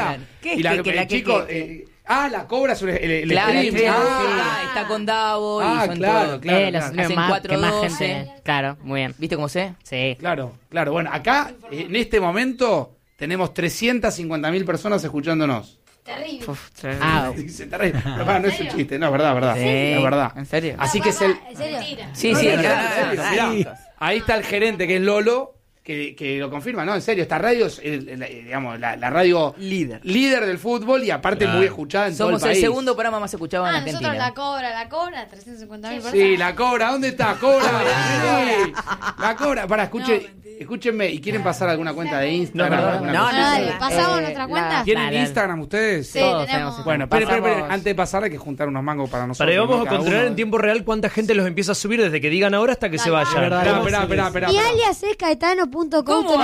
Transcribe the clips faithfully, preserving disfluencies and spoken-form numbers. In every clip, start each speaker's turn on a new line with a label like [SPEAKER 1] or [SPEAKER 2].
[SPEAKER 1] cobra.
[SPEAKER 2] ¿Qué es
[SPEAKER 1] y la,
[SPEAKER 2] que, que
[SPEAKER 1] el
[SPEAKER 2] la que-
[SPEAKER 1] chico,
[SPEAKER 2] que-
[SPEAKER 1] eh, ah, la cobra es el, el, el
[SPEAKER 2] Claro,
[SPEAKER 1] stream.
[SPEAKER 2] el stream,
[SPEAKER 1] Ah,
[SPEAKER 2] sí, está con Davo
[SPEAKER 1] Ah,
[SPEAKER 2] y son
[SPEAKER 1] claro,
[SPEAKER 2] todos.
[SPEAKER 1] claro,
[SPEAKER 3] eh, los
[SPEAKER 1] claro.
[SPEAKER 3] streamers
[SPEAKER 2] Hacen
[SPEAKER 3] más,
[SPEAKER 2] cuatro
[SPEAKER 3] que más
[SPEAKER 2] doce.
[SPEAKER 3] gente. Claro, muy bien.
[SPEAKER 2] ¿Viste cómo sé?
[SPEAKER 3] Sí.
[SPEAKER 1] Claro, claro. Bueno, acá, en este momento, tenemos trescientas cincuenta mil personas escuchándonos.
[SPEAKER 4] Terrible.
[SPEAKER 3] Uf, ah,
[SPEAKER 1] Dice, terrible. Pero pará, no es un chiste, no, es verdad, verdad.
[SPEAKER 2] Sí.
[SPEAKER 1] Es verdad.
[SPEAKER 2] ¿En serio?
[SPEAKER 1] Así que es el...
[SPEAKER 4] ¿En serio? Mentira.
[SPEAKER 2] Sí,
[SPEAKER 1] No,
[SPEAKER 2] sí,
[SPEAKER 1] no,
[SPEAKER 2] es
[SPEAKER 1] no,
[SPEAKER 2] verdad,
[SPEAKER 1] en serio,
[SPEAKER 2] es verdad.
[SPEAKER 1] mirá, ahí está el gerente que es Lolo, que, que lo confirma, ¿no? En serio, esta radio es el- el- digamos, la, la radio
[SPEAKER 2] Líder.
[SPEAKER 1] líder del fútbol y aparte
[SPEAKER 5] Claro.
[SPEAKER 1] muy escuchada en
[SPEAKER 2] Somos
[SPEAKER 1] todo el
[SPEAKER 2] el
[SPEAKER 1] país.
[SPEAKER 2] segundo programa más escuchado en
[SPEAKER 4] Ah,
[SPEAKER 2] Argentina.
[SPEAKER 4] nosotros la cobra, la cobra, trescientas cincuenta mil personas.
[SPEAKER 1] Sí, la cobra, ¿dónde está? Cobra, sí. La cobra, para, escuche, escúchenme, ¿y quieren pasar alguna cuenta de Instagram?
[SPEAKER 5] No,
[SPEAKER 1] alguna
[SPEAKER 2] no,
[SPEAKER 1] cosa?
[SPEAKER 2] no,
[SPEAKER 4] Dale,
[SPEAKER 2] no.
[SPEAKER 4] ¿pasamos
[SPEAKER 3] Eh,
[SPEAKER 4] nuestra
[SPEAKER 3] la-
[SPEAKER 4] cuenta?
[SPEAKER 1] ¿Tienen
[SPEAKER 3] Dale.
[SPEAKER 1] Instagram ustedes?
[SPEAKER 4] Sí,
[SPEAKER 3] Todos
[SPEAKER 4] tenemos.
[SPEAKER 3] tenemos.
[SPEAKER 1] Bueno, esperen, esperen, esperen,
[SPEAKER 3] Pasamos-
[SPEAKER 1] antes de pasar hay que juntar unos mangos para nosotros.
[SPEAKER 5] Para ahí vamos
[SPEAKER 1] ¿no?
[SPEAKER 5] a
[SPEAKER 1] Cada
[SPEAKER 5] controlar
[SPEAKER 1] uno.
[SPEAKER 5] en tiempo real cuánta gente los empieza a subir desde que digan ahora hasta que se vaya.
[SPEAKER 1] Esperá, esperá, esperá, esperá,
[SPEAKER 4] Mi
[SPEAKER 1] esperá.
[SPEAKER 4] alias es caetano punto com.
[SPEAKER 2] ¿Cómo?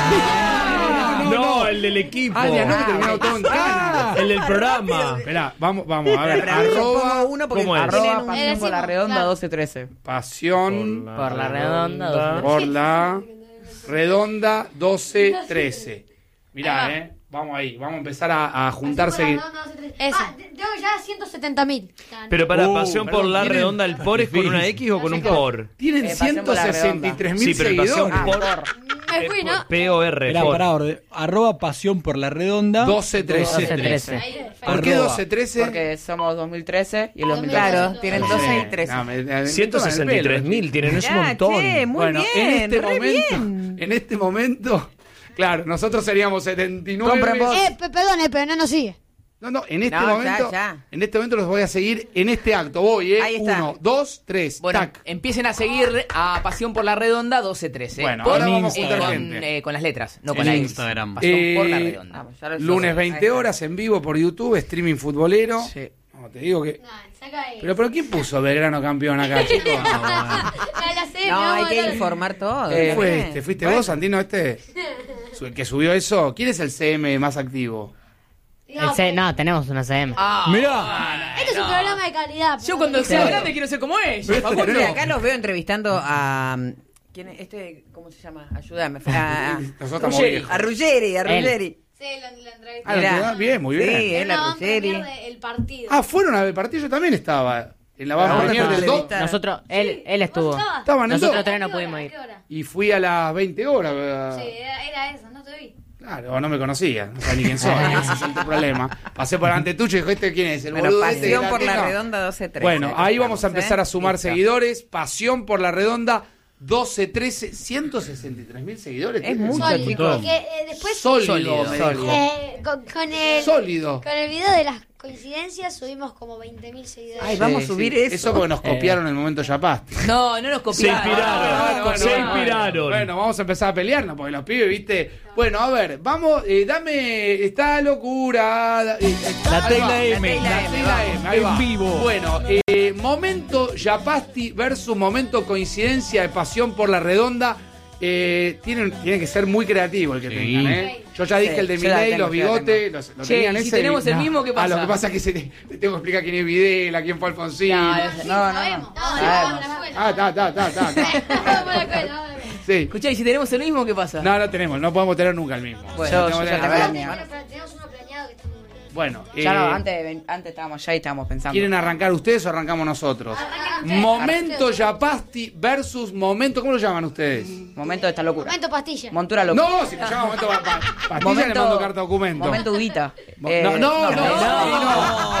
[SPEAKER 5] No, el del equipo.
[SPEAKER 1] Ah, el de anoche terminado todo en cana.
[SPEAKER 5] El del programa.
[SPEAKER 1] Esperá, vamos, vamos, a ver.
[SPEAKER 2] Arroba
[SPEAKER 1] Arroba
[SPEAKER 2] uno porque
[SPEAKER 5] ¿cómo es?
[SPEAKER 2] tienen
[SPEAKER 3] Arroba
[SPEAKER 2] un-
[SPEAKER 4] pasión
[SPEAKER 2] por la
[SPEAKER 4] por-
[SPEAKER 2] redonda
[SPEAKER 4] claro.
[SPEAKER 2] doce trece.
[SPEAKER 1] pasión
[SPEAKER 3] Por la redonda, dos-
[SPEAKER 1] por la redonda doce trece. Mirá, eh. Vamos ahí, vamos a empezar a, a juntarse.
[SPEAKER 4] Eso. Ah, tengo ya ciento setenta mil.
[SPEAKER 5] Pero para
[SPEAKER 1] Uh,
[SPEAKER 5] pasión por
[SPEAKER 1] perdón,
[SPEAKER 5] la
[SPEAKER 1] ¿tienen?
[SPEAKER 5] redonda, ¿el por es con una X o con un por?
[SPEAKER 1] Tienen
[SPEAKER 2] Eh, pasión por la
[SPEAKER 1] ciento sesenta y tres mil
[SPEAKER 5] Sí, pero pasión
[SPEAKER 1] seguidores.
[SPEAKER 5] por
[SPEAKER 4] Me fui, ¿no?
[SPEAKER 5] P O R.
[SPEAKER 6] Esperá,
[SPEAKER 5] por.
[SPEAKER 6] pará, orde- arroba pasión por la redonda.
[SPEAKER 1] doce trece.
[SPEAKER 3] doce trece.
[SPEAKER 1] ¿Por qué
[SPEAKER 6] Arroba.
[SPEAKER 1] doce trece?
[SPEAKER 2] Porque somos dos mil trece y los
[SPEAKER 4] dos mil
[SPEAKER 2] claro,
[SPEAKER 4] trece.
[SPEAKER 2] tienen
[SPEAKER 1] Sí.
[SPEAKER 2] doce y trece.
[SPEAKER 1] No, me- me- me
[SPEAKER 5] ciento
[SPEAKER 1] toman el
[SPEAKER 5] sesenta y tres
[SPEAKER 1] pelo.
[SPEAKER 5] mil tienen, es un
[SPEAKER 2] Ya,
[SPEAKER 5] montón.
[SPEAKER 2] che, muy
[SPEAKER 1] Bueno,
[SPEAKER 2] bien,
[SPEAKER 1] en este
[SPEAKER 2] re
[SPEAKER 1] momento,
[SPEAKER 2] bien.
[SPEAKER 1] en este momento, claro, nosotros seríamos setenta y nueve.
[SPEAKER 2] Compren vos.
[SPEAKER 4] Eh, pe- perdón, eh, pero no nos sigue.
[SPEAKER 1] No, no, en este
[SPEAKER 2] No, ya,
[SPEAKER 1] momento,
[SPEAKER 2] ya.
[SPEAKER 1] en este momento los voy a seguir en este acto. Voy, eh.
[SPEAKER 2] Ahí está.
[SPEAKER 1] Uno, dos, tres,
[SPEAKER 2] Bueno,
[SPEAKER 1] tac.
[SPEAKER 2] empiecen a seguir a Pasión por la Redonda doce trece.
[SPEAKER 1] Bueno,
[SPEAKER 2] Con-
[SPEAKER 1] ahora
[SPEAKER 6] En
[SPEAKER 1] vamos a juntar
[SPEAKER 2] con,
[SPEAKER 1] gente.
[SPEAKER 2] eh, con las letras, no
[SPEAKER 5] En
[SPEAKER 2] con la X.
[SPEAKER 5] Instagram.
[SPEAKER 2] Pasión por la
[SPEAKER 1] Eh,
[SPEAKER 2] Redonda. Ya lo-
[SPEAKER 1] Lunes
[SPEAKER 2] ahí
[SPEAKER 1] veinte
[SPEAKER 2] está.
[SPEAKER 1] horas en vivo por YouTube, streaming futbolero.
[SPEAKER 2] Sí.
[SPEAKER 1] No, te digo que.
[SPEAKER 4] No, saca ahí.
[SPEAKER 1] Pero, pero ¿quién puso Belgrano campeón acá, chicos?
[SPEAKER 4] Ah, la sé,
[SPEAKER 2] No,
[SPEAKER 4] me
[SPEAKER 2] hay
[SPEAKER 4] vamos a
[SPEAKER 2] que
[SPEAKER 4] dar-
[SPEAKER 2] informar todo.
[SPEAKER 1] Eh,
[SPEAKER 2] está
[SPEAKER 1] ¿Fue
[SPEAKER 2] bien.
[SPEAKER 1] este? ¿Fuiste vos, Santino, este? Su- El que subió eso. ¿Quién es el C M más activo?
[SPEAKER 3] El C- no, tenemos una C M.
[SPEAKER 2] Ah,
[SPEAKER 6] Mirá.
[SPEAKER 4] Este es un programa de calidad.
[SPEAKER 2] yo cuando sea grande quiero ser como ella. Facundo.
[SPEAKER 1] no.
[SPEAKER 2] Acá los veo entrevistando a... ¿Quién es? Este, ¿cómo se llama? Ayúdame. A, a,
[SPEAKER 1] Nosotros estamos
[SPEAKER 2] Ruggeri,
[SPEAKER 1] viejos.
[SPEAKER 2] a Ruggeri, a
[SPEAKER 3] Él.
[SPEAKER 2] Ruggeri.
[SPEAKER 4] Sí, la, la entrevisté.
[SPEAKER 1] Ah, la
[SPEAKER 2] Mirá.
[SPEAKER 1] verdad, bien, muy bien.
[SPEAKER 2] Sí,
[SPEAKER 4] Es
[SPEAKER 2] él
[SPEAKER 4] la
[SPEAKER 2] a
[SPEAKER 4] van
[SPEAKER 2] Ruggeri.
[SPEAKER 4] premier del partido.
[SPEAKER 1] Ah, fueron a ver el partido, yo también estaba. En la
[SPEAKER 2] Ah,
[SPEAKER 1] van
[SPEAKER 2] bueno,
[SPEAKER 1] premier
[SPEAKER 2] está
[SPEAKER 1] del dos.
[SPEAKER 2] entrevista.
[SPEAKER 3] Nosotros, él, él estuvo.
[SPEAKER 4] ¿Vos estabas?
[SPEAKER 1] Estaban en
[SPEAKER 3] Nosotros
[SPEAKER 1] dos.
[SPEAKER 3] todavía no
[SPEAKER 4] ¿A qué hora?
[SPEAKER 3] pudimos
[SPEAKER 4] ¿A
[SPEAKER 3] ir.
[SPEAKER 4] qué hora?
[SPEAKER 1] Y fui a las veinte horas.
[SPEAKER 4] Sí, era, era eso, no te vi.
[SPEAKER 1] Claro, no me conocía, no sabía ni quién soy, ese es el problema. Pasé por ante tuyo y dijo, ¿este quién es? El
[SPEAKER 2] Bueno,
[SPEAKER 1] boludo este que
[SPEAKER 2] Pasión
[SPEAKER 1] está
[SPEAKER 2] por
[SPEAKER 1] aquí,
[SPEAKER 2] la
[SPEAKER 1] no.
[SPEAKER 2] Redonda doce trece.
[SPEAKER 1] Bueno,
[SPEAKER 2] Acá
[SPEAKER 1] ahí vamos a
[SPEAKER 2] estamos,
[SPEAKER 1] empezar
[SPEAKER 2] ¿eh?
[SPEAKER 1] a sumar
[SPEAKER 2] Listo.
[SPEAKER 1] seguidores. Pasión por la redonda, doce trece, ciento sesenta y tres mil seguidores.
[SPEAKER 2] Es
[SPEAKER 1] tiene.
[SPEAKER 2] mucho,
[SPEAKER 4] Sólido.
[SPEAKER 2] chicos.
[SPEAKER 4] Que, eh, después,
[SPEAKER 1] Sólido,
[SPEAKER 2] Sólido,
[SPEAKER 1] me
[SPEAKER 2] sólido.
[SPEAKER 1] dijo.
[SPEAKER 4] eh, con, con el,
[SPEAKER 1] Sólido.
[SPEAKER 4] con el video de las coincidencias subimos como veinte mil seguidores.
[SPEAKER 2] Ay, vamos a subir eso.
[SPEAKER 1] Eso porque nos copiaron en el momento Yapasti.
[SPEAKER 2] No, no nos
[SPEAKER 5] Se
[SPEAKER 2] copiaron.
[SPEAKER 5] inspiraron.
[SPEAKER 1] Bueno,
[SPEAKER 5] se
[SPEAKER 1] bueno,
[SPEAKER 5] inspiraron.
[SPEAKER 1] Bueno, vamos a empezar a pelearnos porque los pibes, viste. Bueno, a ver, vamos, eh, dame esta locura. da- eh,
[SPEAKER 5] La
[SPEAKER 1] ahí
[SPEAKER 5] tecla
[SPEAKER 1] va,
[SPEAKER 5] M.
[SPEAKER 1] La tecla M, ahí
[SPEAKER 5] En
[SPEAKER 1] va.
[SPEAKER 5] vivo.
[SPEAKER 1] Bueno, eh, momento Yapasti versus momento coincidencia de pasión por la redonda. Eh, tienen, tienen que ser muy creativos el que
[SPEAKER 5] Sí.
[SPEAKER 1] tengan, ¿eh? Yo ya dije
[SPEAKER 2] Sí,
[SPEAKER 1] el de
[SPEAKER 2] yo la
[SPEAKER 1] Milei,
[SPEAKER 2] tengo,
[SPEAKER 1] los
[SPEAKER 2] yo la
[SPEAKER 1] bigotes,
[SPEAKER 2] tengo.
[SPEAKER 1] los, lo
[SPEAKER 2] Che,
[SPEAKER 1] tenían
[SPEAKER 2] y si
[SPEAKER 1] ese.
[SPEAKER 2] tenemos el
[SPEAKER 1] No.
[SPEAKER 2] mismo, ¿qué
[SPEAKER 1] Ah,
[SPEAKER 2] pasa?
[SPEAKER 1] lo que pasa es que se, te tengo que explicar quién es Videla, quién fue Alfonsín.
[SPEAKER 2] No,
[SPEAKER 1] Ah,
[SPEAKER 2] es- no, no.
[SPEAKER 4] Sabemos.
[SPEAKER 2] no.
[SPEAKER 4] Vamos,
[SPEAKER 2] Sabemos.
[SPEAKER 4] vamos a la escuela.
[SPEAKER 1] ta, ta, ta, ta, ta.
[SPEAKER 4] Vamos a la escuela, vamos a la escuela.
[SPEAKER 1] Sí.
[SPEAKER 2] Escuchá, ¿y si tenemos el mismo, qué pasa?
[SPEAKER 1] No, no tenemos, no podemos tener nunca el mismo.
[SPEAKER 2] Bueno,
[SPEAKER 1] No
[SPEAKER 2] yo-
[SPEAKER 1] tenemos
[SPEAKER 2] yo
[SPEAKER 1] que
[SPEAKER 2] ya
[SPEAKER 1] tener-
[SPEAKER 2] te
[SPEAKER 4] Bueno,
[SPEAKER 2] Bueno,
[SPEAKER 4] pero tenemos uno planeado que está muy bueno.
[SPEAKER 1] Bueno,
[SPEAKER 2] Ya no,
[SPEAKER 1] eh,
[SPEAKER 2] antes, antes estábamos ya y estábamos pensando.
[SPEAKER 1] ¿quieren arrancar ustedes o arrancamos nosotros?
[SPEAKER 4] Arranquen ustedes.
[SPEAKER 1] Momento Yapasti versus momento, ¿cómo lo llaman ustedes?
[SPEAKER 2] Momento de esta locura.
[SPEAKER 4] Momento pastilla.
[SPEAKER 2] Montura locura.
[SPEAKER 1] No, si lo llaman momento pa- pa- pastilla le mando carta documento.
[SPEAKER 2] Momento Udita.
[SPEAKER 1] Mo- no, no, no, no.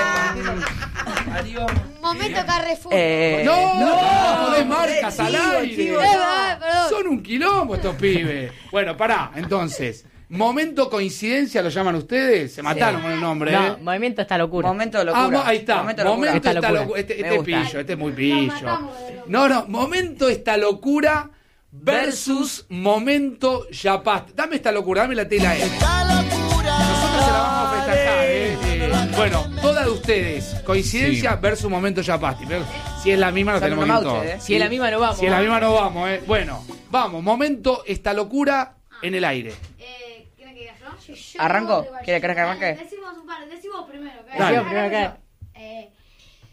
[SPEAKER 2] Eh,
[SPEAKER 4] Momento Carrefour.
[SPEAKER 2] eh,
[SPEAKER 1] No, no, de marcas
[SPEAKER 2] chivo,
[SPEAKER 1] al aire.
[SPEAKER 2] chivo,
[SPEAKER 4] Eh, ah, perdón.
[SPEAKER 1] Son un quilombo estos pibes. Bueno, pará, entonces. Momento coincidencia lo llaman ustedes. Se mataron con el nombre,
[SPEAKER 3] No,
[SPEAKER 1] ¿eh?
[SPEAKER 3] movimiento está locura.
[SPEAKER 2] Momento de
[SPEAKER 1] Ah,
[SPEAKER 2] locura.
[SPEAKER 1] mo- ahí está.
[SPEAKER 2] Momento
[SPEAKER 1] Momento,
[SPEAKER 2] de locura.
[SPEAKER 3] Esta
[SPEAKER 1] esta
[SPEAKER 3] locura.
[SPEAKER 1] locura. Este,
[SPEAKER 2] Me
[SPEAKER 1] este es
[SPEAKER 2] gusta.
[SPEAKER 1] pillo, este es muy pillo.
[SPEAKER 4] matamos de loco.
[SPEAKER 1] No, no, momento esta locura versus momento Yapasti. Dame esta locura, dame la tela E. Nosotros se la vamos a festejar, ¿eh? Eh, Bueno, todas de ustedes. Coincidencia
[SPEAKER 5] Sí.
[SPEAKER 1] versus momento Yapasti. Pero si es la misma, nos
[SPEAKER 2] Son
[SPEAKER 1] tenemos que ir
[SPEAKER 2] unos
[SPEAKER 1] todos.
[SPEAKER 2] mauches, ¿eh? Si es la misma, no vamos.
[SPEAKER 1] Si es la misma, no vamos, ¿eh? Bueno, vamos. Momento esta locura en el aire.
[SPEAKER 4] Eh, ¿Quieren que diga yo? Yo- yo
[SPEAKER 2] ¿Arranco?
[SPEAKER 4] tengo igual.
[SPEAKER 2] ¿Quiere- querés que arranque?
[SPEAKER 4] Decimos un par, decimos primero. ¿ok?
[SPEAKER 1] Dale.
[SPEAKER 3] Decimos primero, ¿qué?
[SPEAKER 4] Eh,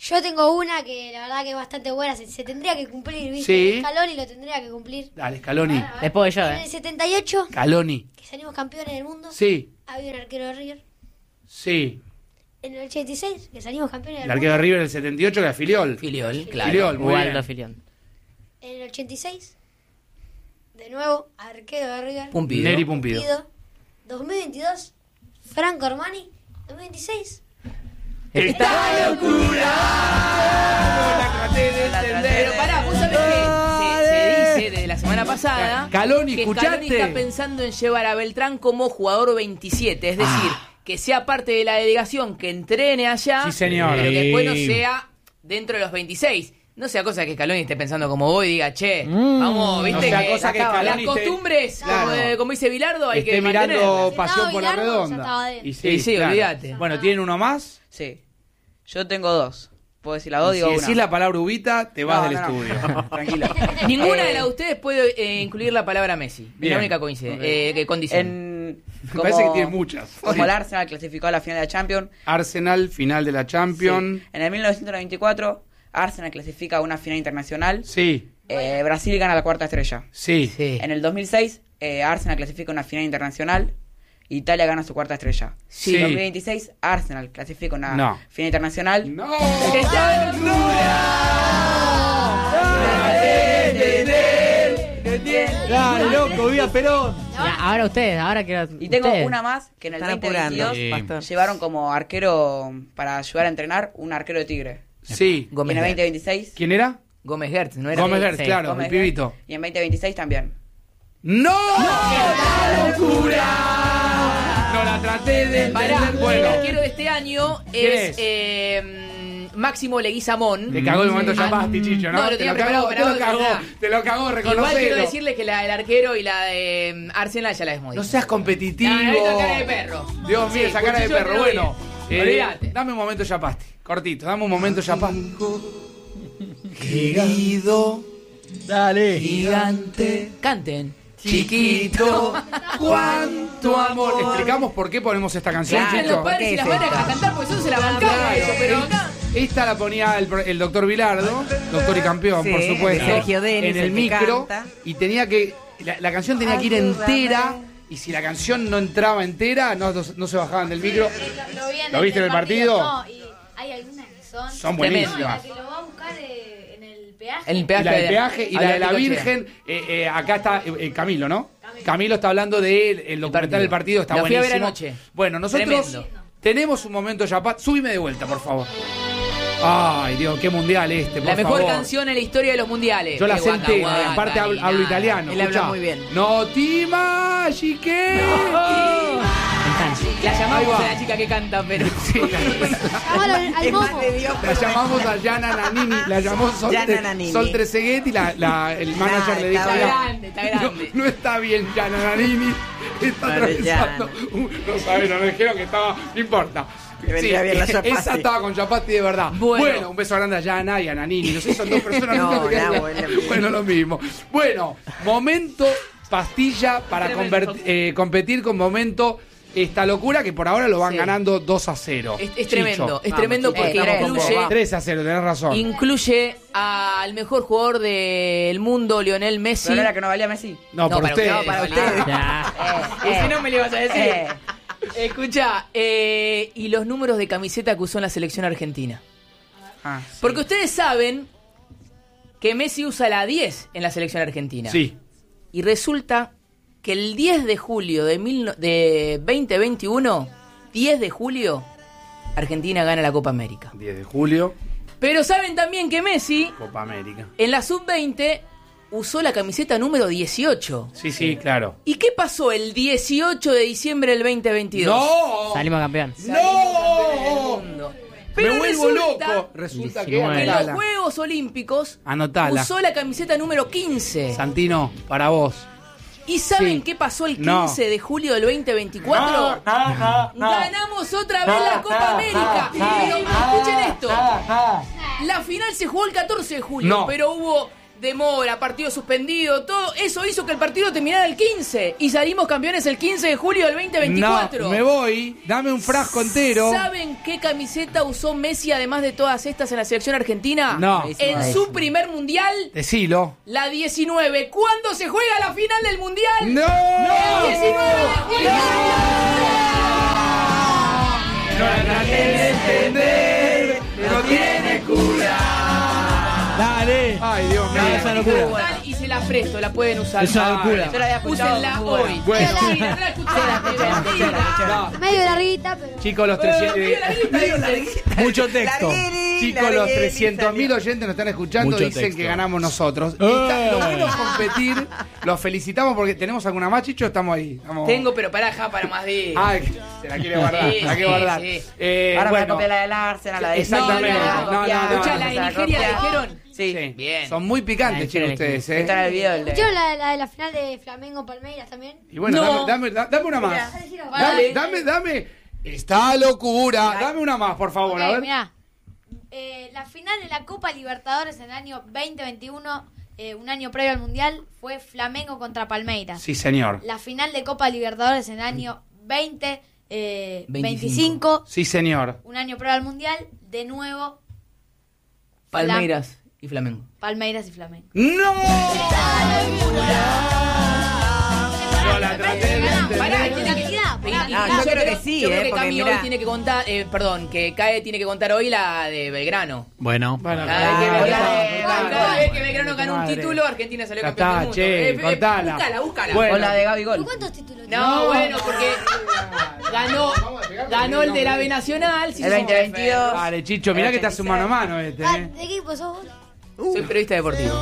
[SPEAKER 4] Yo tengo una que la verdad que es bastante buena, se, se tendría que cumplir, ¿viste?
[SPEAKER 1] Sí.
[SPEAKER 4] Scaloni lo tendría que cumplir.
[SPEAKER 1] Dale, Scaloni.
[SPEAKER 3] Después yo,
[SPEAKER 4] En
[SPEAKER 3] eh.
[SPEAKER 4] el setenta y ocho,
[SPEAKER 1] Scaloni.
[SPEAKER 4] que salimos campeones del mundo,
[SPEAKER 1] Sí,
[SPEAKER 4] había un arquero de River.
[SPEAKER 1] sí.
[SPEAKER 4] En el ochenta y seis, que salimos campeones
[SPEAKER 1] El
[SPEAKER 4] del
[SPEAKER 1] arquero de
[SPEAKER 4] mundo.
[SPEAKER 1] River del setenta y ocho que era Filiol.
[SPEAKER 2] Filiol, claro.
[SPEAKER 1] Filiol, muy
[SPEAKER 3] Waldo
[SPEAKER 1] bien.
[SPEAKER 3] Filión.
[SPEAKER 4] En el ochenta y seis, de nuevo, arquero de River.
[SPEAKER 2] Pumpido.
[SPEAKER 1] Neri Pumpido.
[SPEAKER 4] Pido. dos mil veintidós, Franco Armani. dos mil veintiséis,
[SPEAKER 1] ¡Esta locura! No la traté de entender.
[SPEAKER 2] Pero pará, vos sabés que se, se dice desde la semana pasada
[SPEAKER 1] Caloni,
[SPEAKER 2] que
[SPEAKER 1] ¿escuchaste?
[SPEAKER 2] Scaloni está pensando en llevar a Beltrán como jugador veintisiete, es decir, que sea parte de la delegación, que entrene allá,
[SPEAKER 1] Sí, señor.
[SPEAKER 2] pero que después no
[SPEAKER 6] Sí.
[SPEAKER 2] sea dentro de los veintiséis. No sea cosa que Scaloni esté pensando como vos y diga, che,
[SPEAKER 3] Mm.
[SPEAKER 2] vamos, viste
[SPEAKER 1] No sea
[SPEAKER 2] que,
[SPEAKER 1] cosa que
[SPEAKER 2] las
[SPEAKER 1] Scaloni esté-
[SPEAKER 2] costumbres,
[SPEAKER 1] Claro.
[SPEAKER 2] como, eh, como dice Bilardo, hay
[SPEAKER 1] Esté
[SPEAKER 2] que
[SPEAKER 1] mirando
[SPEAKER 2] mantenerlas.
[SPEAKER 1] Pasión
[SPEAKER 4] Si
[SPEAKER 1] por la
[SPEAKER 4] estaba Bilardo, ya
[SPEAKER 1] Redonda.
[SPEAKER 4] estaba adentro.
[SPEAKER 1] Y
[SPEAKER 2] Sí, sí, olvídate.
[SPEAKER 1] Bueno, ¿tienen uno más?
[SPEAKER 7] Sí. Yo tengo dos. ¿Puedo decir la dos? Digo
[SPEAKER 1] Si
[SPEAKER 7] una.
[SPEAKER 1] decís la palabra ubita, te vas
[SPEAKER 7] No,
[SPEAKER 1] del
[SPEAKER 7] no, no.
[SPEAKER 1] estudio.
[SPEAKER 7] Tranquilo.
[SPEAKER 2] Ninguna
[SPEAKER 7] Eh,
[SPEAKER 2] de las de ustedes puede eh, incluir la palabra Messi. Es
[SPEAKER 1] Bien.
[SPEAKER 2] la única coincidencia, eh, que condición.
[SPEAKER 7] En,
[SPEAKER 1] Me
[SPEAKER 7] como,
[SPEAKER 1] parece que tiene muchas.
[SPEAKER 7] Como el Arsenal clasificó a la final de la Champions.
[SPEAKER 1] Arsenal, final de la Champions.
[SPEAKER 7] Sí. En el mil novecientos noventa y cuatro, Arsenal clasifica a una final internacional.
[SPEAKER 1] Sí,
[SPEAKER 7] Eh, Brasil gana la cuarta estrella.
[SPEAKER 1] sí.
[SPEAKER 2] Sí.
[SPEAKER 7] En el dos mil seis, eh, Arsenal clasifica a una final internacional. Italia gana su cuarta estrella.
[SPEAKER 1] Sí.
[SPEAKER 7] En dos mil veintiséis, Arsenal clasifica a una
[SPEAKER 1] No.
[SPEAKER 7] final internacional.
[SPEAKER 1] ¡No!
[SPEAKER 2] ¡Esta
[SPEAKER 6] Dale, loco, viva Perón.
[SPEAKER 3] Ya, ahora ustedes, ahora quiero.
[SPEAKER 7] Y tengo
[SPEAKER 3] ustedes.
[SPEAKER 7] una más que en el
[SPEAKER 2] Están
[SPEAKER 7] veinte veintidós
[SPEAKER 2] apurando,
[SPEAKER 6] Pastor.
[SPEAKER 7] llevaron como arquero para ayudar a entrenar un arquero de Tigre.
[SPEAKER 1] Sí.
[SPEAKER 7] Y en
[SPEAKER 2] Gómez
[SPEAKER 7] el
[SPEAKER 2] Hertz.
[SPEAKER 7] veinte veintiséis,
[SPEAKER 1] ¿Quién era?
[SPEAKER 2] Gómez Hertz, ¿no era?
[SPEAKER 1] Gómez
[SPEAKER 2] Sí.
[SPEAKER 1] Hertz, claro,
[SPEAKER 7] Gómez
[SPEAKER 1] el pibito.
[SPEAKER 7] Hertz, y en veinte veintiséis también.
[SPEAKER 1] ¡No! ¡Qué locura! No la traté de
[SPEAKER 2] Pará,
[SPEAKER 1] entender. Bueno,
[SPEAKER 2] el arquero de este año
[SPEAKER 1] ¿Quién
[SPEAKER 2] es,
[SPEAKER 1] es?
[SPEAKER 2] eh, Máximo Leguizamón.
[SPEAKER 1] te cagó el momento
[SPEAKER 2] Ah,
[SPEAKER 1] Chapasti, Chicho, ¿no?
[SPEAKER 2] no, lo
[SPEAKER 1] te
[SPEAKER 2] tenía
[SPEAKER 1] lo cagó,
[SPEAKER 2] preparado,
[SPEAKER 1] te lo
[SPEAKER 2] pero
[SPEAKER 1] cagó,
[SPEAKER 2] verdad.
[SPEAKER 1] te lo cagó,
[SPEAKER 2] Igual quiero
[SPEAKER 1] reconocelo.
[SPEAKER 2] decirle que la del arquero y la de mm, Arsenal ya la hemos dicho.
[SPEAKER 1] No seas competitivo.
[SPEAKER 2] No, no, esa cara de perro.
[SPEAKER 1] Dios mío,
[SPEAKER 2] Sí,
[SPEAKER 1] esa cara de
[SPEAKER 2] cuchillo
[SPEAKER 1] perro.
[SPEAKER 2] te lo
[SPEAKER 1] Bueno,
[SPEAKER 2] digo.
[SPEAKER 1] eh,
[SPEAKER 2] Olvídate.
[SPEAKER 1] dame un momento Chapasti. Cortito, dame un momento Chapasti. Querido
[SPEAKER 6] Dale.
[SPEAKER 2] Gigante. Canten.
[SPEAKER 1] chiquito, cuánto amor. Explicamos por qué ponemos esta canción,
[SPEAKER 2] Canten
[SPEAKER 1] Chicho.
[SPEAKER 2] los padres y las madres a cantar porque eso se la bancaba eso, pero acá.
[SPEAKER 1] Esta la ponía el, el doctor Vilardo, doctor y campeón,
[SPEAKER 8] Sí,
[SPEAKER 1] por supuesto,
[SPEAKER 8] de Sergio Denis,
[SPEAKER 1] en
[SPEAKER 8] el
[SPEAKER 1] el
[SPEAKER 8] que
[SPEAKER 1] micro.
[SPEAKER 8] canta.
[SPEAKER 1] Y tenía que. La, la canción tenía que ir entera. Y si la canción no entraba entera, no, no se bajaban del micro.
[SPEAKER 4] Lo, vi en
[SPEAKER 1] ¿Lo viste en el partido?
[SPEAKER 4] No, y hay algunas que son.
[SPEAKER 1] Son
[SPEAKER 2] Tremendo.
[SPEAKER 1] buenísimas.
[SPEAKER 4] La que lo va a buscar eh, en el peaje.
[SPEAKER 2] En el
[SPEAKER 1] Y
[SPEAKER 2] peaje.
[SPEAKER 1] la del peaje y la de la
[SPEAKER 2] Alberto
[SPEAKER 1] Virgen. eh, eh, acá está eh, eh, Camilo, ¿no? Camilo está hablando del el documental del partido. Está
[SPEAKER 2] Lo fui a ver
[SPEAKER 1] buenísimo.
[SPEAKER 2] anoche.
[SPEAKER 1] Bueno, nosotros
[SPEAKER 2] Tremendo.
[SPEAKER 1] tenemos un momento ya. Súbime de vuelta, por favor. Ay, Dios, qué mundial este, por
[SPEAKER 2] La mejor
[SPEAKER 1] favor.
[SPEAKER 2] canción en la historia de los mundiales.
[SPEAKER 1] Yo la
[SPEAKER 2] Qué
[SPEAKER 1] sé
[SPEAKER 2] guaca,
[SPEAKER 1] entera,
[SPEAKER 2] guaca,
[SPEAKER 1] aparte hablo,
[SPEAKER 2] ni
[SPEAKER 1] hablo
[SPEAKER 2] nada.
[SPEAKER 1] italiano.
[SPEAKER 2] Él habla
[SPEAKER 1] escuchá.
[SPEAKER 2] muy bien.
[SPEAKER 1] No ti magiche.
[SPEAKER 2] La
[SPEAKER 1] Ahí
[SPEAKER 2] llamamos
[SPEAKER 1] va.
[SPEAKER 2] a la chica que canta, pero.
[SPEAKER 1] Sí, la,
[SPEAKER 4] Llámalo al, al
[SPEAKER 8] Es más
[SPEAKER 4] momo.
[SPEAKER 8] de Dios.
[SPEAKER 1] la llamamos a Yana Nanini, la llamó Sol,
[SPEAKER 8] Yana
[SPEAKER 1] Tre-
[SPEAKER 8] Nannini.
[SPEAKER 1] Sol Trezeguet y la, la- el manager
[SPEAKER 8] Ah,
[SPEAKER 1] le dijo:
[SPEAKER 8] está
[SPEAKER 1] "Mira,
[SPEAKER 2] grande, está grande".
[SPEAKER 1] No, no está bien Yana Nanini, está
[SPEAKER 8] Vale,
[SPEAKER 1] atravesando.
[SPEAKER 8] Yana.
[SPEAKER 1] un- No sabe, no le dijeron que estaba, no importa.
[SPEAKER 8] Le vendría bien la Chapati.
[SPEAKER 1] esa estaba con Chapati de verdad. Bueno.
[SPEAKER 2] Bueno.
[SPEAKER 1] un beso grande a Yana y a Nanini. No sé, son dos personas.
[SPEAKER 8] No,
[SPEAKER 1] nunca me
[SPEAKER 8] no,
[SPEAKER 1] quedan-
[SPEAKER 8] bueno, lo mismo.
[SPEAKER 1] bueno, lo mismo. Bueno, momento pastilla para convert- eh, competir con momento esta locura que por ahora lo van
[SPEAKER 2] Sí.
[SPEAKER 1] ganando dos a cero.
[SPEAKER 2] Es, es
[SPEAKER 1] Chicho.
[SPEAKER 2] tremendo, es
[SPEAKER 7] Vamos,
[SPEAKER 2] tremendo
[SPEAKER 7] chicos,
[SPEAKER 2] porque
[SPEAKER 7] estamos con vos,
[SPEAKER 2] incluye,
[SPEAKER 7] va.
[SPEAKER 1] tres a cero, tenés razón.
[SPEAKER 2] incluye al mejor jugador del mundo, Lionel Messi.
[SPEAKER 7] ¿Pero no era que no valía Messi?
[SPEAKER 1] No,
[SPEAKER 2] No,
[SPEAKER 1] para
[SPEAKER 2] para
[SPEAKER 1] ustedes.
[SPEAKER 2] usted,
[SPEAKER 7] para
[SPEAKER 2] Vale.
[SPEAKER 7] ustedes.
[SPEAKER 3] Ya.
[SPEAKER 7] Eh,
[SPEAKER 2] Y si no me lo ibas a decir.
[SPEAKER 7] eh.
[SPEAKER 2] Escucha, eh, y los números de camiseta que usó en la selección argentina.
[SPEAKER 7] Ah, sí.
[SPEAKER 2] Porque ustedes saben que Messi usa la diez en la selección argentina.
[SPEAKER 1] Sí.
[SPEAKER 2] Y resulta que el diez de julio de, mil, no- de veinte veintiuno, diez de julio, Argentina gana la Copa América.
[SPEAKER 1] diez de julio,
[SPEAKER 2] Pero saben también que Messi,
[SPEAKER 1] Copa América.
[SPEAKER 2] en la sub veinte, usó la camiseta número dieciocho.
[SPEAKER 1] Sí, sí, claro.
[SPEAKER 2] ¿Y qué pasó el dieciocho de diciembre del veinte veintidós?
[SPEAKER 1] ¡No!
[SPEAKER 3] Salimos campeón.
[SPEAKER 1] ¡No!
[SPEAKER 2] Pero
[SPEAKER 1] Me vuelvo
[SPEAKER 2] resulta
[SPEAKER 1] loco. Resulta que
[SPEAKER 3] diecinueve.
[SPEAKER 2] que en
[SPEAKER 1] anotala.
[SPEAKER 2] los Juegos Olímpicos
[SPEAKER 1] Anotala.
[SPEAKER 2] usó la camiseta número quince.
[SPEAKER 1] Santino, para vos.
[SPEAKER 2] ¿Y saben
[SPEAKER 1] Sí.
[SPEAKER 2] qué pasó el
[SPEAKER 1] No.
[SPEAKER 2] quince de julio del veinte veinticuatro? Ganamos otra vez la Copa América. Pero escuchen esto. La final se jugó el catorce de julio,
[SPEAKER 1] No.
[SPEAKER 2] pero hubo demora, partido suspendido, todo eso hizo que el partido terminara el quince y salimos campeones el quince de julio del veinte veinticuatro.
[SPEAKER 1] No, me voy, dame un frasco entero.
[SPEAKER 2] ¿Saben qué camiseta usó Messi además de todas estas en la selección argentina?
[SPEAKER 1] No.
[SPEAKER 2] En su primer mundial,
[SPEAKER 1] Decilo.
[SPEAKER 2] la diecinueve. ¿Cuándo se juega la final del mundial?
[SPEAKER 1] ¡No!
[SPEAKER 2] El diecinueve de julio.
[SPEAKER 1] No la traté de entender, no tiene cura.
[SPEAKER 6] Dale.
[SPEAKER 1] Ay, Dios mío.
[SPEAKER 6] No, esa locura.
[SPEAKER 2] Total, y se la presto, la pueden usar.
[SPEAKER 6] Esa locura.
[SPEAKER 7] Yo la había escuchado.
[SPEAKER 2] Úsenla
[SPEAKER 7] muy buena.
[SPEAKER 2] hoy.
[SPEAKER 1] Bueno.
[SPEAKER 2] Sí, la habrá escuchado.
[SPEAKER 1] No.
[SPEAKER 4] Medio larguita, pero.
[SPEAKER 1] Chicos, los trescientos.
[SPEAKER 6] Mucho texto.
[SPEAKER 1] Chicos, los trescientos mil oyentes nos están escuchando,
[SPEAKER 6] Mucho
[SPEAKER 1] dicen
[SPEAKER 6] texto.
[SPEAKER 1] que ganamos nosotros. Y
[SPEAKER 6] Eh.
[SPEAKER 1] está- lo bueno es competir, los felicitamos porque tenemos alguna más, Chicho, estamos ahí. Estamos...
[SPEAKER 2] Tengo, pero para acá, para más de.
[SPEAKER 1] Ay, se la quiere guardar,
[SPEAKER 2] Sí,
[SPEAKER 1] se la quiere
[SPEAKER 2] sí,
[SPEAKER 1] guardar.
[SPEAKER 2] sí.
[SPEAKER 1] Eh,
[SPEAKER 7] Ahora me
[SPEAKER 1] bueno,
[SPEAKER 7] copia la del Arsenal, la de
[SPEAKER 1] Exactamente.
[SPEAKER 7] City, la
[SPEAKER 1] No, no,
[SPEAKER 7] copia,
[SPEAKER 1] no,
[SPEAKER 2] Escuchá,
[SPEAKER 1] no,
[SPEAKER 2] la de
[SPEAKER 7] la
[SPEAKER 2] Nigeria
[SPEAKER 7] copia.
[SPEAKER 2] la dijeron.
[SPEAKER 7] Sí.
[SPEAKER 1] sí.
[SPEAKER 2] Bien.
[SPEAKER 1] Son muy picantes,
[SPEAKER 3] Ay,
[SPEAKER 1] chicos,
[SPEAKER 3] quiero
[SPEAKER 1] ustedes, ¿eh?
[SPEAKER 7] Está en el video del de...
[SPEAKER 4] ¿Escucharon la, la de la final de Flamengo Palmeiras también?
[SPEAKER 1] Y bueno,
[SPEAKER 2] No.
[SPEAKER 1] dame, dame, dame una más.
[SPEAKER 4] Mira.
[SPEAKER 1] Dame,
[SPEAKER 2] Dale.
[SPEAKER 1] dame, dame. Esta locura. Dame una más, por favor, a
[SPEAKER 4] Ok,
[SPEAKER 1] ver.
[SPEAKER 4] mirá. Eh, la final de la Copa Libertadores en el año veinte veintiuno, eh, un año previo al Mundial, fue Flamengo contra Palmeiras.
[SPEAKER 1] Sí, señor.
[SPEAKER 4] La final de Copa Libertadores en el año veinte eh,
[SPEAKER 2] veinticinco.
[SPEAKER 4] veinticinco,
[SPEAKER 1] Sí, señor.
[SPEAKER 4] un año previo al Mundial, de nuevo
[SPEAKER 2] Palmeiras y Flamengo.
[SPEAKER 4] Palmeiras y Flamengo.
[SPEAKER 1] ¡No! Yo la traté de entender.
[SPEAKER 2] Pará, tiene que-
[SPEAKER 4] Tranquilidad,
[SPEAKER 2] Y- y-
[SPEAKER 4] pará.
[SPEAKER 2] y
[SPEAKER 7] Ah, yo creo que sí,
[SPEAKER 2] yo creo
[SPEAKER 7] eh,
[SPEAKER 2] que
[SPEAKER 7] porque
[SPEAKER 2] Cami
[SPEAKER 7] mirá.
[SPEAKER 2] hoy tiene que contar, eh, perdón, que Cae tiene que contar hoy la de Belgrano.
[SPEAKER 6] Bueno.
[SPEAKER 1] Bueno,
[SPEAKER 2] Cada vez que
[SPEAKER 1] Ah,
[SPEAKER 2] Belgrano,
[SPEAKER 1] contala,
[SPEAKER 2] cada vez que
[SPEAKER 1] contala,
[SPEAKER 2] Belgrano ganó un
[SPEAKER 1] madre.
[SPEAKER 2] título, Argentina salió
[SPEAKER 1] Ya
[SPEAKER 2] campeón del
[SPEAKER 1] está,
[SPEAKER 2] mundo.
[SPEAKER 1] che,
[SPEAKER 2] Eh, eh,
[SPEAKER 1] contala.
[SPEAKER 2] Búscala, búscala.
[SPEAKER 1] Bueno.
[SPEAKER 7] O la de Gaby
[SPEAKER 4] ¿Por
[SPEAKER 7] Gol.
[SPEAKER 4] cuántos títulos?
[SPEAKER 2] No,
[SPEAKER 1] No.
[SPEAKER 2] bueno, porque ganó, ganó el de la B Nacional. sí,
[SPEAKER 7] El
[SPEAKER 2] somos
[SPEAKER 7] veinte veintidós.
[SPEAKER 1] Vale, Chicho, mirá que te hace un mano a mano este,
[SPEAKER 4] Ah,
[SPEAKER 1] ¿eh?
[SPEAKER 4] ¿de qué equipo sos vos?
[SPEAKER 2] Soy periodista deportivo.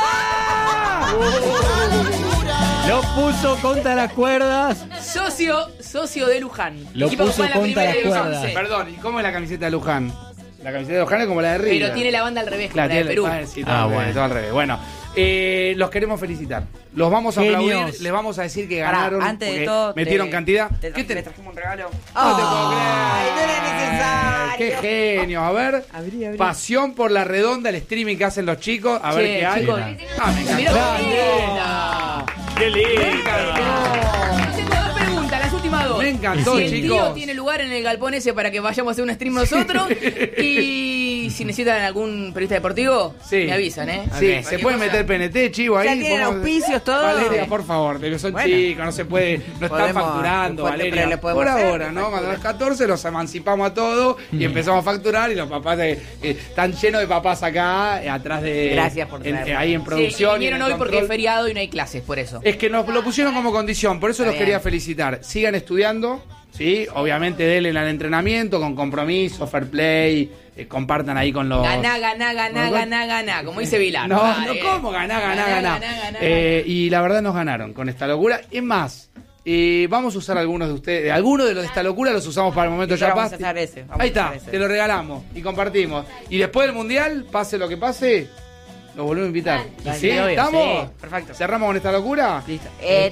[SPEAKER 6] Lo puso contra las cuerdas.
[SPEAKER 2] Socio, socio de Luján.
[SPEAKER 6] Lo
[SPEAKER 2] Equipo que
[SPEAKER 6] puso
[SPEAKER 2] juega en la
[SPEAKER 6] contra
[SPEAKER 2] primera
[SPEAKER 6] las
[SPEAKER 2] división
[SPEAKER 6] cuerdas.
[SPEAKER 2] C.
[SPEAKER 1] Perdón, ¿y cómo es la camiseta de Luján? La camiseta de Luján es como la de River.
[SPEAKER 2] Pero tiene la banda al revés, como
[SPEAKER 1] Claro,
[SPEAKER 2] la de
[SPEAKER 1] tiene-
[SPEAKER 2] Perú.
[SPEAKER 1] ah, sí, todo
[SPEAKER 6] Ah,
[SPEAKER 1] al revés,
[SPEAKER 6] bueno.
[SPEAKER 1] todo al revés. Bueno, eh, los queremos felicitar. Los vamos a aplaudir,
[SPEAKER 6] Genios.
[SPEAKER 1] les vamos a decir que
[SPEAKER 7] Pará,
[SPEAKER 1] ganaron.
[SPEAKER 7] antes de
[SPEAKER 1] porque
[SPEAKER 7] todo,
[SPEAKER 1] metieron
[SPEAKER 7] te-
[SPEAKER 1] cantidad.
[SPEAKER 7] Te,
[SPEAKER 1] ¿Qué
[SPEAKER 7] te
[SPEAKER 1] te-
[SPEAKER 7] trajimos un regalo.
[SPEAKER 1] No te puedo creer.
[SPEAKER 7] Ay, no era necesario.
[SPEAKER 1] Qué genio. A ver,
[SPEAKER 7] Abrí, abrí.
[SPEAKER 1] pasión por la redonda, el streaming que hacen los chicos. A ver
[SPEAKER 2] Che,
[SPEAKER 1] qué hay.
[SPEAKER 2] chicos.
[SPEAKER 1] Ah, me encantó.
[SPEAKER 2] Mirá qué linda.
[SPEAKER 1] Qué lindo.
[SPEAKER 2] Tengo dos preguntas, las últimas dos.
[SPEAKER 1] Me encantó,
[SPEAKER 2] si el
[SPEAKER 1] chicos.
[SPEAKER 2] tío tiene lugar en el galpón ese para que vayamos a hacer un stream nosotros. Y si necesitan algún periodista deportivo,
[SPEAKER 1] Sí.
[SPEAKER 2] me avisan, ¿eh?
[SPEAKER 1] Sí,
[SPEAKER 2] Ok.
[SPEAKER 1] se
[SPEAKER 2] Cualquier
[SPEAKER 1] puede
[SPEAKER 2] cosa.
[SPEAKER 1] meter P N T, chivo, ahí.
[SPEAKER 7] Ya tienen
[SPEAKER 1] podemos-
[SPEAKER 7] auspicios, todo.
[SPEAKER 1] Valeria, por favor, de que son
[SPEAKER 7] Bueno.
[SPEAKER 1] chicos, no se puede, no están
[SPEAKER 7] Podemos-
[SPEAKER 1] facturando,
[SPEAKER 7] pues,
[SPEAKER 1] Valeria.
[SPEAKER 7] pero le podemos
[SPEAKER 1] Por
[SPEAKER 7] hacer,
[SPEAKER 1] ahora, ¿no? Cuando a los catorce los emancipamos a todos y empezamos a facturar y los papás eh, eh, están llenos de papás acá, eh, atrás de...
[SPEAKER 7] Gracias por
[SPEAKER 1] en-
[SPEAKER 7] traerlo.
[SPEAKER 1] eh, Ahí en
[SPEAKER 2] Sí,
[SPEAKER 1] producción. y en
[SPEAKER 2] vinieron
[SPEAKER 1] el
[SPEAKER 2] hoy porque es
[SPEAKER 1] control.
[SPEAKER 2] feriado y no hay clases, por eso.
[SPEAKER 1] Es que nos lo pusieron como condición, por eso
[SPEAKER 2] Está
[SPEAKER 1] los quería
[SPEAKER 2] bien.
[SPEAKER 1] felicitar. Sigan estudiando, ¿sí? Obviamente denle al entrenamiento con compromiso, fair play, eh, compartan ahí con los...
[SPEAKER 2] Ganá, ganá, ganá,
[SPEAKER 1] Con-
[SPEAKER 2] ganá, ganá, como dice Vilar.
[SPEAKER 1] No,
[SPEAKER 2] Dale.
[SPEAKER 1] no, ¿cómo? Ganá, ganá, ganá.
[SPEAKER 2] ganá, ganá,
[SPEAKER 1] Eh, y la verdad nos ganaron con esta locura. Es más, eh, vamos a usar algunos de ustedes, algunos de los de esta locura los usamos para el momento
[SPEAKER 7] Y
[SPEAKER 1] ya
[SPEAKER 7] vamos
[SPEAKER 1] paz.
[SPEAKER 7] a usar ese, vamos
[SPEAKER 1] Ahí
[SPEAKER 7] a usar
[SPEAKER 1] está,
[SPEAKER 7] ese.
[SPEAKER 1] te lo regalamos y compartimos. Y después del mundial, pase lo que pase, lo volvemos a invitar.
[SPEAKER 7] Dale,
[SPEAKER 1] ¿Sí?
[SPEAKER 7] obvio,
[SPEAKER 1] ¿Estamos?
[SPEAKER 7] sí, perfecto.
[SPEAKER 1] ¿Cerramos con esta locura?
[SPEAKER 7] Listo. Eh,